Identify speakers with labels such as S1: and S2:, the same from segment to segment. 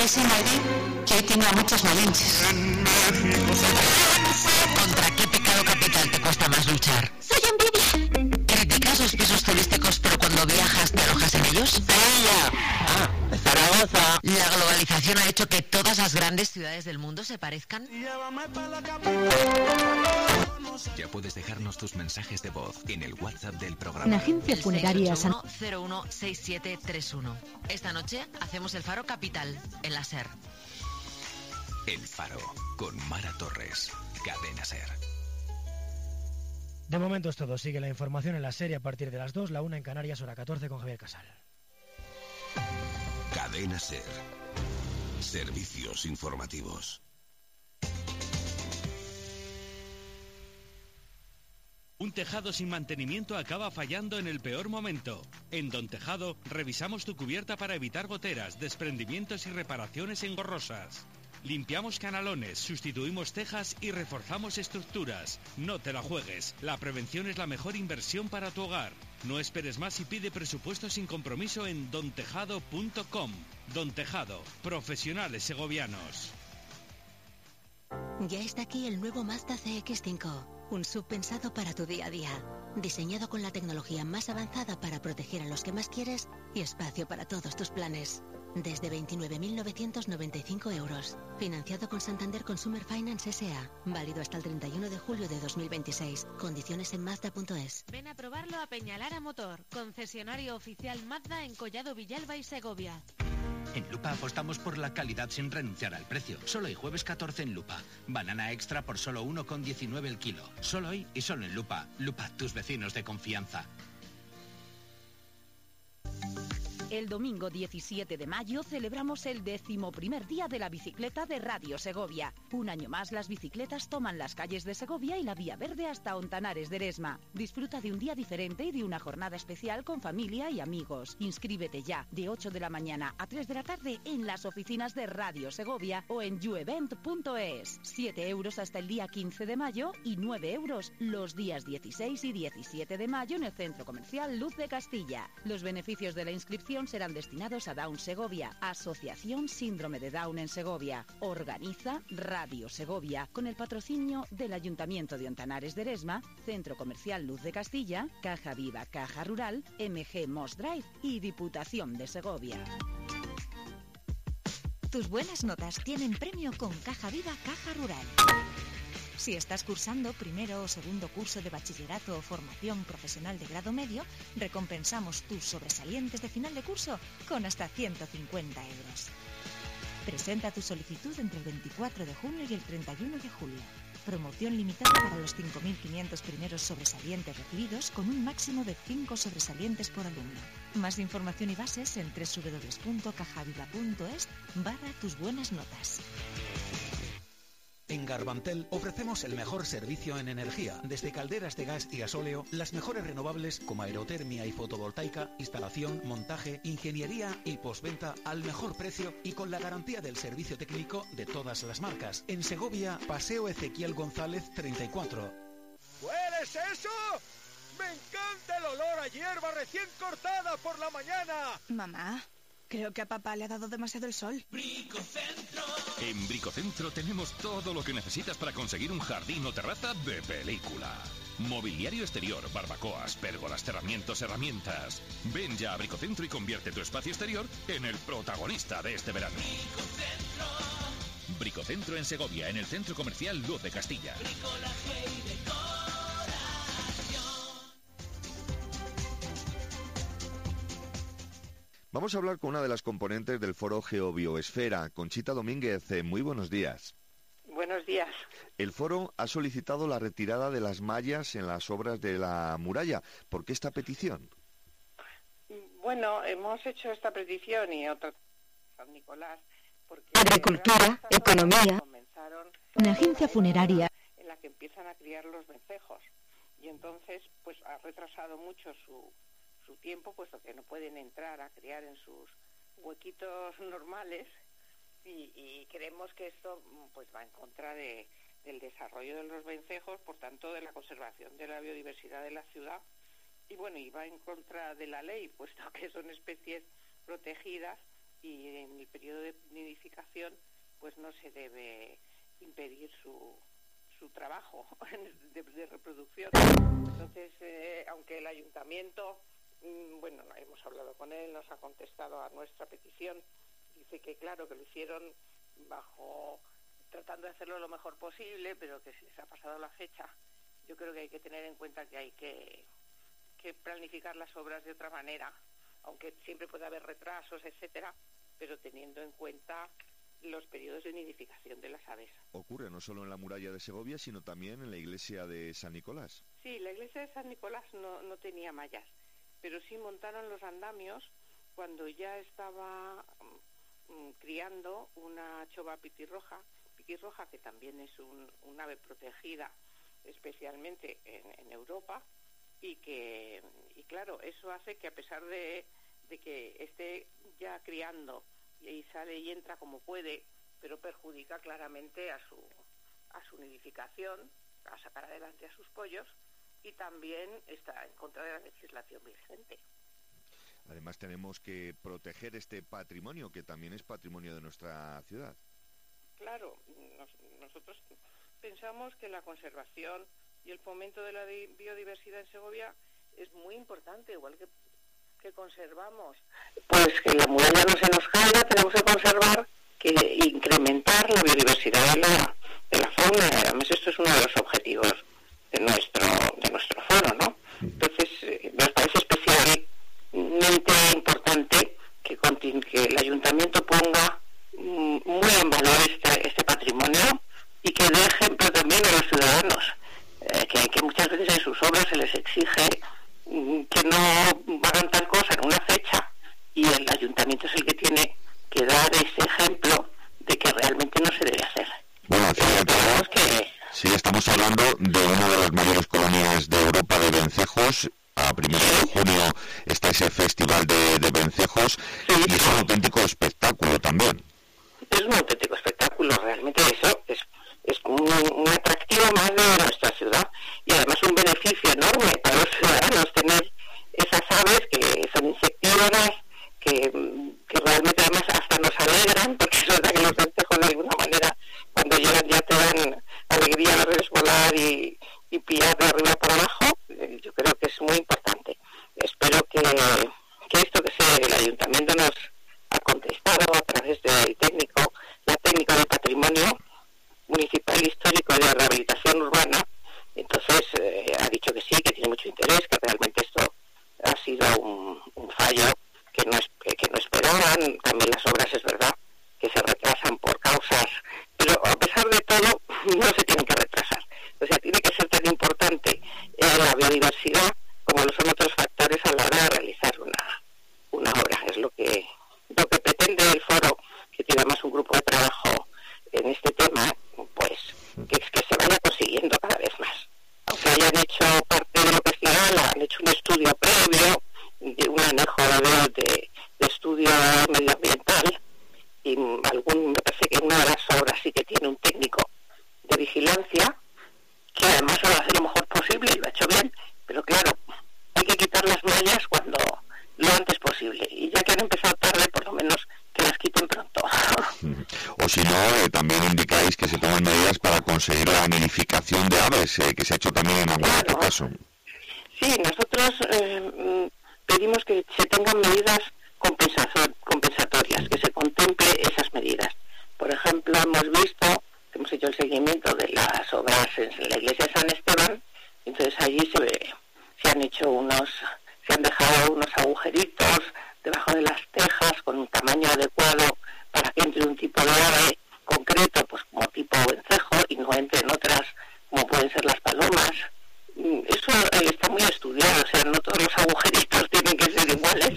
S1: Ese Madrid que hoy tiene a muchos malinches. ¿Contra qué pecado capital te cuesta más luchar?
S2: ¡Soy envidia!
S1: ¿Criticas los pisos turísticos pero cuando viajas te alojas en ellos?
S3: ¡Sevilla! ¡Ah, Zaragoza!
S1: ¿La globalización ha hecho que todas las grandes ciudades del mundo se parezcan?
S4: Ya puedes dejarnos tus mensajes de voz en el WhatsApp del programa.
S2: En Agencia Funeraria San...
S1: 016731. Esta noche hacemos el Faro Capital, en la SER.
S4: El Faro, con Mara Torres. Cadena SER.
S5: De momento es todo. Sigue la información en la serie a partir de las 2, la 1 en Canarias, hora 14, con Javier Casal.
S4: Cadena SER. Servicios informativos.
S6: Un tejado sin mantenimiento acaba fallando en el peor momento. En Don Tejado revisamos tu cubierta para evitar goteras, desprendimientos y reparaciones engorrosas. Limpiamos canalones, sustituimos tejas y reforzamos estructuras. No te la juegues, la prevención es la mejor inversión para tu hogar. No esperes más y pide presupuesto sin compromiso en dontejado.com. Don Tejado, profesionales segovianos.
S7: Ya está aquí el nuevo Mazda CX-5, un SUV pensado para tu día a día, diseñado con la tecnología más avanzada para proteger a los que más quieres y espacio para todos tus planes. Desde 29.995 euros, financiado con Santander Consumer Finance S.A., válido hasta el 31 de julio de 2026, condiciones en Mazda.es.
S8: Ven a probarlo a Peñalara Motor, concesionario oficial Mazda en Collado Villalba y Segovia.
S9: En Lupa apostamos por la calidad sin renunciar al precio. Solo hoy jueves 14 en Lupa. Banana extra por solo 1,19 el kilo. Solo hoy y solo en Lupa. Lupa, tus vecinos de confianza.
S10: El domingo 17 de mayo celebramos el 11º día de la bicicleta de Radio Segovia. Un año más las bicicletas toman las calles de Segovia y la Vía Verde hasta Ontanares de Eresma. Disfruta de un día diferente y de una jornada especial con familia y amigos. Inscríbete ya de 8 de la mañana a 3 de la tarde en las oficinas de Radio Segovia o en youevent.es. 7 euros hasta el día 15 de mayo y 9 euros los días 16 y 17 de mayo en el Centro Comercial Luz de Castilla. Los beneficios de la inscripción serán destinados a Down Segovia, Asociación Síndrome de Down en Segovia. Organiza Radio Segovia con el patrocinio del Ayuntamiento de Ontanares de Eresma, Centro Comercial Luz de Castilla, Caja Viva, Caja Rural, MG Moss Drive y Diputación de Segovia.
S11: Tus buenas notas tienen premio con Caja Viva, Caja Rural. Si estás cursando primero o segundo curso de bachillerato o formación profesional de grado medio, recompensamos tus sobresalientes de final de curso con hasta 150 euros. Presenta tu solicitud entre el 24 de junio y el 31 de julio. Promoción limitada para los 5.500 primeros sobresalientes recibidos con un máximo de 5 sobresalientes por alumno. Más información y bases en www.cajaviva.es/tus buenas notas.
S12: En Garbantel ofrecemos el mejor servicio en energía, desde calderas de gas y gasóleo, las mejores renovables como aerotermia y fotovoltaica, instalación, montaje, ingeniería y postventa al mejor precio y con la garantía del servicio técnico de todas las marcas. En Segovia, Paseo Ezequiel González 34.
S13: ¿Hueles eso? ¡Me encanta el olor a hierba recién cortada por la mañana!
S14: Mamá, creo que a papá le ha dado demasiado el sol.
S15: Bricocentro. En Bricocentro tenemos todo lo que necesitas para conseguir un jardín o terraza de película. Mobiliario exterior, barbacoas, pérgolas, cerramientos, herramientas. Ven ya a Bricocentro y convierte tu espacio exterior en el protagonista de este verano. Bricocentro. Bricocentro en Segovia, en el Centro Comercial Luz de Castilla.
S16: Bricolaje y
S17: Vamos a hablar con una de las componentes del foro Geobioesfera, Conchita Domínguez. Muy buenos días.
S18: Buenos días.
S17: El foro ha solicitado la retirada de las mallas en las obras de la muralla. ¿Por qué esta petición?
S18: Bueno, hemos hecho esta petición y otra, San Nicolás, porque
S2: agricultura, economía, una agencia funeraria
S18: en la que empiezan a criar los vencejos y entonces pues ha retrasado mucho su tiempo, puesto que no pueden entrar a criar en sus huequitos normales y creemos que esto pues va en contra del desarrollo de los vencejos, por tanto de la conservación de la biodiversidad de la ciudad y bueno, y va en contra de la ley, puesto que son especies protegidas y en el periodo de nidificación pues no se debe impedir su trabajo de reproducción. Entonces, aunque el ayuntamiento, bueno, hemos hablado con él, nos ha contestado a nuestra petición, dice que claro, que lo hicieron tratando de hacerlo lo mejor posible, pero que se les ha pasado la fecha. Yo creo que hay que tener en cuenta que hay que planificar las obras de otra manera, aunque siempre puede haber retrasos, etcétera, pero teniendo en cuenta los periodos de nidificación de las aves.
S17: Ocurre no solo en la muralla de Segovia, sino también en la iglesia de San Nicolás.
S18: Sí, la iglesia de San Nicolás no tenía mallas, pero sí montaron los andamios cuando ya estaba criando una chova piquirroja, que también es un ave protegida especialmente en Europa, y claro, eso hace que a pesar de que esté ya criando y sale y entra como puede, pero perjudica claramente a su nidificación, a sacar adelante a sus pollos, y también está en contra de la legislación vigente.
S17: Además tenemos que proteger este patrimonio, que también es patrimonio de nuestra ciudad. Claro,
S18: nosotros pensamos que la conservación y el fomento de la biodiversidad en Segovia es muy importante, igual que conservamos. Pues que la muralla no se nos caiga, tenemos que conservar, que incrementar la biodiversidad de la fauna. Además, esto es uno de los objetivos de nuestro foro, ¿no? Entonces, nos parece especialmente importante que el ayuntamiento ponga muy en valor este patrimonio y que dé ejemplo también a los ciudadanos, que muchas veces en sus obras se les exige que no hagan tal cosa en una fecha, y el ayuntamiento es el que tiene que dar ese ejemplo de que realmente no se debe hacer.
S17: Bueno, sí, estamos hablando de una de las mayores colonias de Europa de vencejos. A 1 de junio está ese festival de vencejos, y es un auténtico espectáculo también.
S18: Es un auténtico espectáculo, realmente eso es un atractivo más de nuestra ciudad, y además un beneficio enorme para los ciudadanos tener esas aves que son insectívoras, que realmente además hasta nos alegran, porque es verdad que los vencejos de alguna manera cuando llegan ya te dan alegría de verles volar y pillar de arriba para abajo. Yo creo que es muy importante. Espero que esto que el ayuntamiento nos ha contestado a través del la técnica de patrimonio municipal histórico y de rehabilitación urbana, entonces ha dicho que sí, que tiene mucho interés, que realmente esto ha sido un fallo que no esperaban. También las obras, es verdad, que se retrasan por causas, pero a pesar de todo no se tienen que retrasar. O sea, tiene que ser tan importante la biodiversidad como lo son otros factores a la hora de realizar una obra. Es lo que pretende el foro, que tiene además un grupo de trabajo en este tema, pues que se vaya consiguiendo cada vez más. Aunque hayan hecho parte de lo que es legal, han hecho un estudio previo, un anejo de estudio medioambiental, y me parece que una de las obras sí que tiene un técnico de vigilancia, que además lo hace lo mejor posible y lo ha hecho bien, pero claro, hay que quitar las mallas lo antes posible, y ya que han empezado tarde, por lo menos que las quiten pronto.
S17: O si no, también indicáis que se toman medidas para conseguir la nidificación de aves, que se ha hecho también en algún otro caso.
S18: Sí, nosotros pedimos que se tengan medidas compensatorias, que se contemple esas medidas. Por ejemplo, hemos hecho el seguimiento de las obras en la iglesia de San Esteban, entonces allí se han dejado unos agujeritos debajo de las tejas con un tamaño adecuado para que entre un tipo de ave concreto, pues como tipo vencejo, y no entren otras como pueden ser las palomas. Eso está muy estudiado, o sea, no todos los agujeritos tienen que ser iguales,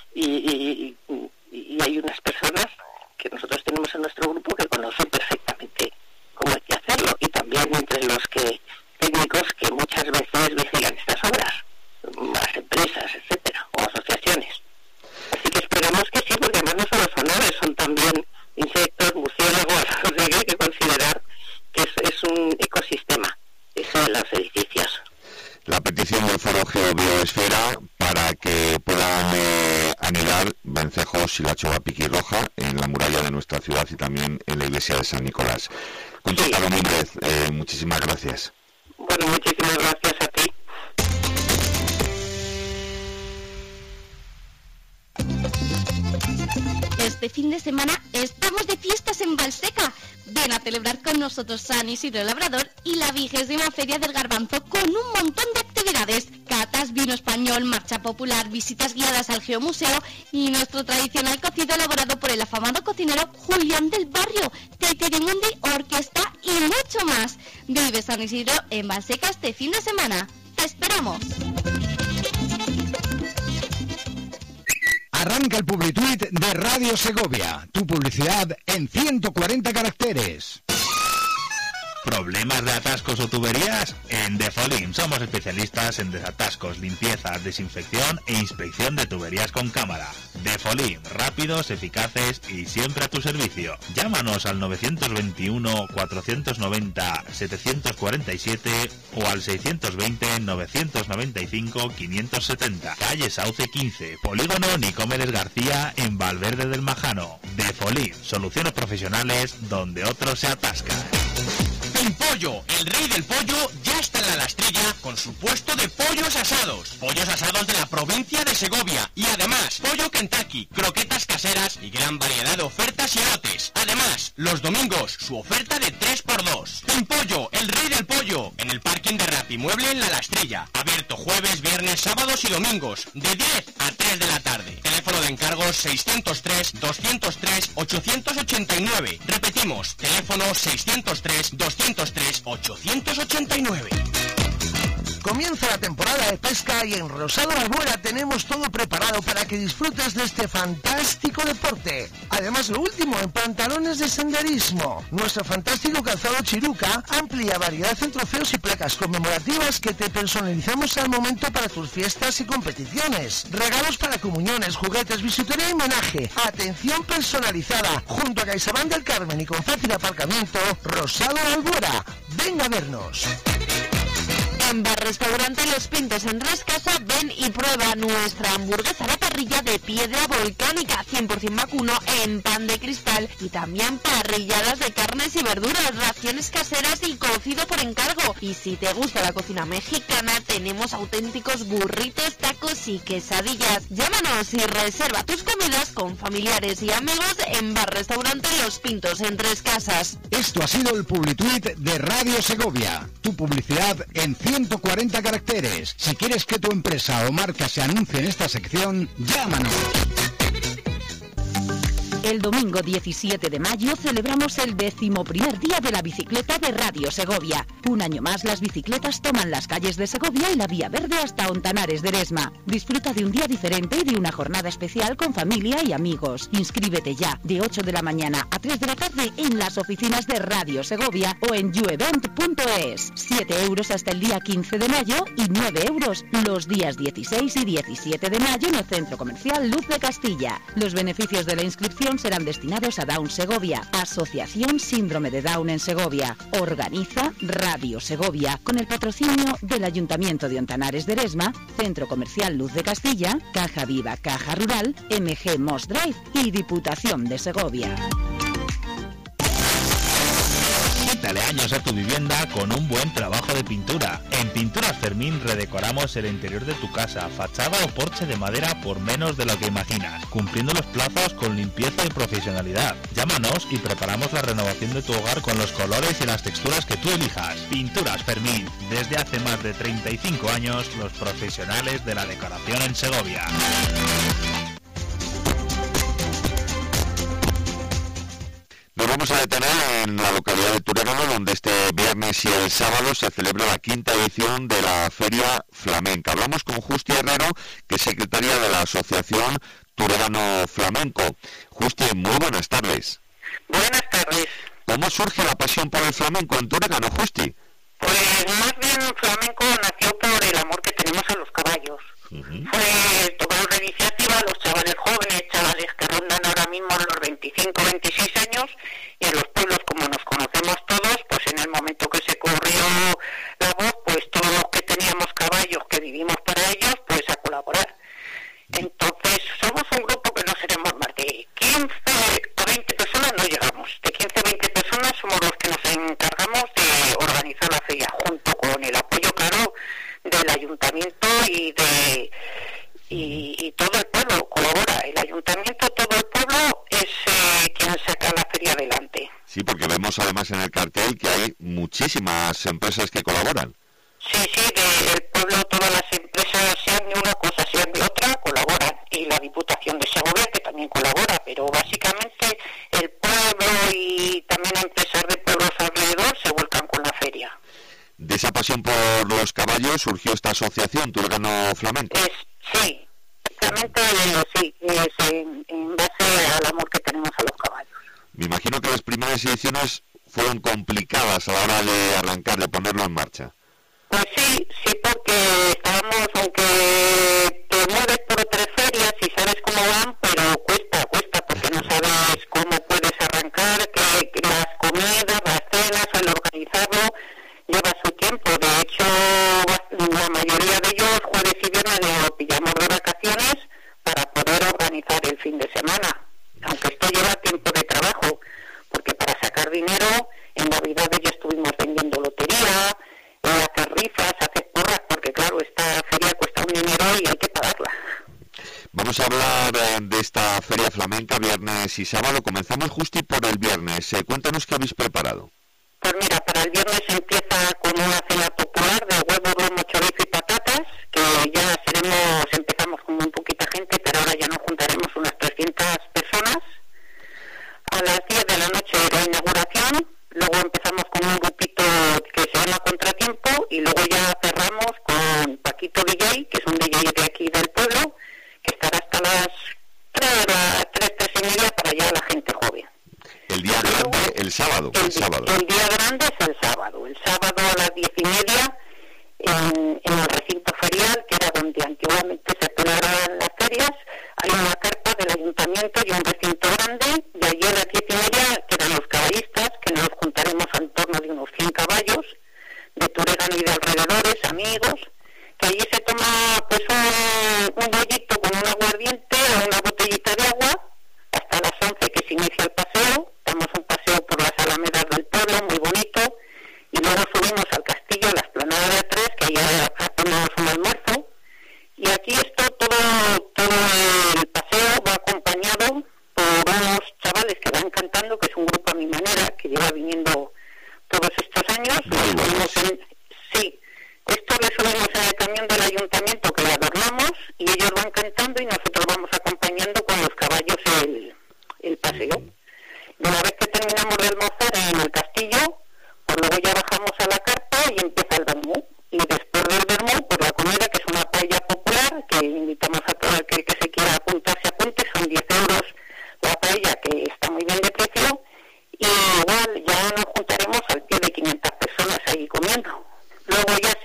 S18: y hay unas personas que nosotros tenemos en nuestro grupo que conocen perfectamente cómo hay que hacerlo, y también entre los técnicos que muchas veces vigilan estas obras, las empresas, etcétera, o asociaciones. Así que esperamos que sí, porque además no solo son aves, son también insectos, murciélagos, o sea que hay que considerar que es un ecosistema, eso de los edificios.
S17: La petición del Foro Geobiosfera para que puedan anidar vencejos y la chova piquirroja en la iglesia de San Nicolás. Conchita Benítez, muchísimas gracias.
S18: Bueno, muchísimas gracias a ti.
S16: Este fin de semana estamos de fiestas en Valseca. Ven a celebrar con nosotros San Isidro Labrador y la 20ª Feria del Garbanzo con un montón de actividades. Catas, vino español, marcha popular, visitas guiadas al Geomuseo y nuestro tradicional cocido elaborado por el afamado cocinero Julián del Barrio, Teitirimundi, orquesta y mucho más. Vive San Isidro en Valseca este fin de semana. ¡Te esperamos!
S19: Arranca el Publituit de Radio Segovia. Tu publicidad en 140 caracteres.
S20: ¿Problemas de atascos o tuberías? En Defolim somos especialistas en desatascos, limpieza, desinfección e inspección de tuberías con cámara. Defolim, rápidos, eficaces y siempre a tu servicio. Llámanos al 921-490-747 o al 620-995-570. Calle Sauce 15, Polígono Nicomedes García en Valverde del Majano. Defolim, soluciones profesionales donde otros se atascan.
S21: Pollo, el rey del pollo, ya está en la Lastrilla con su puesto de pollos asados. Pollos asados de la provincia de Segovia. Y además, pollo Kentucky, croquetas caseras y gran variedad de ofertas y lotes. Además, los domingos, su oferta de 3x2. Pollo, el rey del pollo, en el parking de Rapimueble en la Lastrilla. Abierto jueves, viernes, sábados y domingos, de 10 a 3 de la tarde. Teléfono de encargos 603-203-889. Repetimos, teléfono 603-203-889.
S22: Comienza la temporada de pesca y en Rosado La Albuera tenemos todo preparado para que disfrutes de este fantástico deporte. Además, lo último en pantalones de senderismo. Nuestro fantástico calzado Chiruca, amplia variedad en trofeos y placas conmemorativas que te personalizamos al momento para tus fiestas y competiciones. Regalos para comuniones, juguetes, bisutería y homenaje. Atención personalizada. Junto a CaixaBank del Carmen y con fácil aparcamiento, Rosado La Albuera. Venga a vernos.
S8: En Bar Restaurante Los Pintos en Rascasa, ven y prueba nuestra hamburguesa a la parrilla de piedra volcánica 100% vacuno en pan de cristal y también parrilladas de carnes y verduras, raciones caseras y cocido por encargo. Y si te gusta la cocina mexicana, tenemos auténticos burritos, tacos y quesadillas. Llámanos y reserva tus comidas con familiares y amigos en Bar Restaurante Los Pintos en Tres Casas.
S19: Esto ha sido el Publituit de Radio Segovia. Tu publicidad en 140 caracteres. Si quieres que tu empresa o marca se anuncie en esta sección, llámanos.
S10: El domingo 17 de mayo celebramos el 11º día de la bicicleta de Radio Segovia. Un año más las bicicletas toman las calles de Segovia y la Vía Verde hasta Ontanares de Eresma. Disfruta de un día diferente y de una jornada especial con familia y amigos. Inscríbete ya de 8 de la mañana a 3 de la tarde en las oficinas de Radio Segovia o en youevent.es. 7 euros hasta el día 15 de mayo y 9 euros los días 16 y 17 de mayo en el Centro Comercial Luz de Castilla. Los beneficios de la inscripción serán destinados a Down Segovia, Asociación Síndrome de Down en Segovia. Organiza Radio Segovia con el patrocinio del Ayuntamiento de Ontanares de Eresma, Centro Comercial Luz de Castilla, Caja Viva, Caja Rural, MG Moss Drive y Diputación de Segovia.
S20: Quítale años a tu vivienda con un buen trabajo de pintura. En Pinturas Fermín redecoramos el interior de tu casa, fachada o porche de madera por menos de lo que imaginas, cumpliendo los plazos con limpieza y profesionalidad. Llámanos y preparamos la renovación de tu hogar con los colores y las texturas que tú elijas. Pinturas Fermín, desde hace más de 35 años, los profesionales de la decoración en Segovia.
S17: Nos vamos a detener en la localidad de Turegano, donde este viernes y el sábado se celebra la 5ª edición de la Feria Flamenca. Hablamos con Justi Herrero, que es secretaria de la Asociación Turegano Flamenco. Justi, muy buenas tardes.
S18: Buenas tardes.
S17: ¿Cómo surge la pasión por el flamenco en Turegano, Justi?
S18: Pues más bien el flamenco nació por el amor que tenemos a los caballos. Fue tomado la iniciativa los chavales jóvenes, chavales que rondan ahora mismo los 25, 26 años, y en los pueblos, como nos conocemos todos, pues en el momento que se corrió la voz, pues todos los que teníamos caballos, que vivimos para ellos, pues a colaborar. Entonces somos un grupo que no seremos más de 15 a 20 personas, no llegamos, de 15
S17: Sí, porque vemos además en el cartel que hay muchísimas empresas que colaboran.
S18: Sí, del pueblo todas las empresas, sean de una cosa, sean de otra, colaboran. Y la Diputación de Segovia, que también colabora, pero básicamente el pueblo y también empresas de pueblos alrededor se vuelcan con la feria.
S17: De esa pasión por los caballos surgió esta asociación, Tuérgano Flamenco.
S18: Sí, exactamente, sí, es en base al amor que tenemos a los caballos.
S17: Me imagino que las primeras ediciones fueron complicadas a la hora de arrancar, de ponerlo en marcha.
S18: Pues sí, porque estábamos, aunque te mueves por otras ferias y sabes cómo van, pero cuesta, porque no sabes cómo puedes arrancar, que las comidas, las cenas, el organizarlo, lleva su tiempo. De hecho, la mayoría de ellos, jueves y viernes, lo pillamos de vacaciones para poder organizar el fin de semana. Aunque esto lleva tiempo de trabajo, porque para sacar dinero, en Navidad ya estuvimos vendiendo lotería, hacer rifas, hacer porras, porque claro, esta feria cuesta un dinero y hay que pagarla.
S17: Vamos a hablar de esta feria flamenca viernes y sábado. Comenzamos justo por el viernes. Cuéntanos qué habéis preparado.
S18: Pues mira, para el viernes empieza con una cena popular de huevo, lomo, chorizo y patatas, que ya empezamos con muy poquita gente, pero ahora ya nos juntaremos unas 300 personas. A las 10 de la noche la inauguración, luego empezamos con un grupito que se llama Contratiempo y luego ya cerramos con Paquito DJ, que es un DJ de aquí del pueblo, que estará hasta las 3 y media para ya la gente joven.
S17: El día grande, el sábado.
S18: El día grande es el sábado. El sábado a las 10 y media en el recinto ferial, que era donde antiguamente se celebraban las ferias, hay una carpa del ayuntamiento y un recinto grande, y allí a las 10 y media quedan los caballistas, que nos juntaremos en torno de unos 100 caballos, de Tuérgano y de alrededores, amigos, que allí se toma pues un bollito con un aguardiente o una botellita de agua, hasta las 11 que se inicia el paseo. Damos un paseo por las alamedas del pueblo, muy bonito, y luego subimos al castillo, la explanada de atrás, que allá hacemos un almuerzo, y aquí todo el paseo va acompañado por unos chavales que van cantando, que es un grupo a mi manera, que lleva viniendo todos estos años. Esto lo subimos en el camión del ayuntamiento, que lo adornamos, y ellos van cantando y nosotros vamos acompañando con los caballos el paseo. Y una vez que terminamos de almorzar en el castillo, pues luego ya bajamos a la carpa y empieza el vermú. Y después del vermú, pues la comida, que es una paella popular, que invitamos a todo el que se quiera apuntar, se apunte, son 10 euros la paella, que está muy bien de precio, y igual ya nos juntaremos al pie de 500 personas ahí comiendo. Luego ya